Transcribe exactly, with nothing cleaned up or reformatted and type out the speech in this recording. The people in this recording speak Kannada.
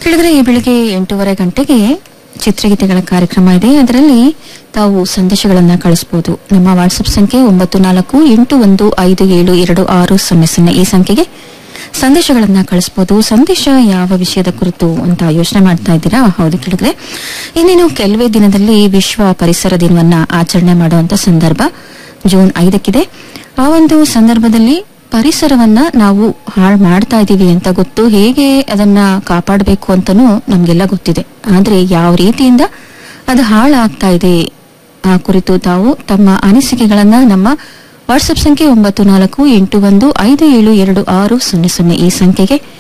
ಕೇಳಿದ್ರೆ ಈ ಬೆಳಿಗ್ಗೆ ಎಂಟೂವರೆ ಗಂಟೆಗೆ ಚಿತ್ರಗೀತೆಗಳ ಕಾರ್ಯಕ್ರಮ ಇದೆ. ಅದರಲ್ಲಿ ತಾವು ಸಂದೇಶಗಳನ್ನ ಕಳಿಸಬಹುದು. ನಮ್ಮ ವಾಟ್ಸ್ಆಪ್ ಸಂಖ್ಯೆ ಒಂಬತ್ತು ನಾಲ್ಕು ಎಂಟು ಒಂದು ಐದು ಏಳು ಎರಡು ಆರು ಸೊನ್ನೆ ಸೊನ್ನೆ ಈ ಸಂಖ್ಯೆಗೆ ಸಂದೇಶಗಳನ್ನ ಕಳಿಸಬಹುದು. ಸಂದೇಶ ಯಾವ ವಿಷಯದ ಕುರಿತು ಅಂತ ಯೋಚನೆ ಮಾಡ್ತಾ ಇದ್ದೀರಾ? ಹೌದು ಕೇಳಿದ್ರೆ, ಇನ್ನೇನು ಕೆಲವೇ ದಿನದಲ್ಲಿ ವಿಶ್ವ ಪರಿಸರ ದಿನವನ್ನ ಆಚರಣೆ ಮಾಡುವಂತ ಸಂದರ್ಭ ಜೂನ್ ಐದಕ್ಕಿದೆ. ಆ ಒಂದು ಸಂದರ್ಭದಲ್ಲಿ ಪರಿಸರವನ್ನ ನಾವು ಹಾಳು ಮಾಡ್ತಾ ಇದ್ದೀವಿ ಅಂತ ಗೊತ್ತು, ಹೇಗೆ ಅದನ್ನ ಕಾಪಾಡಬೇಕು ಅಂತನೂ ನಮ್ಗೆಲ್ಲ ಗೊತ್ತಿದೆ. ಆದ್ರೆ ಯಾವ ರೀತಿಯಿಂದ ಅದು ಹಾಳಾಗ್ತಾ ಇದೆ ಆ ಕುರಿತು ತಾವು ತಮ್ಮ ಅನಿಸಿಕೆಗಳನ್ನ ನಮ್ಮ ವಾಟ್ಸ್ಆಪ್ ಸಂಖ್ಯೆ ಒಂಬತ್ತು ನಾಲ್ಕು ಎಂಟು ಒಂದು ಐದು ಏಳು ಎರಡು ಆರು ಸೊನ್ನೆ ಸೊನ್ನೆ ಈ ಸಂಖ್ಯೆಗೆ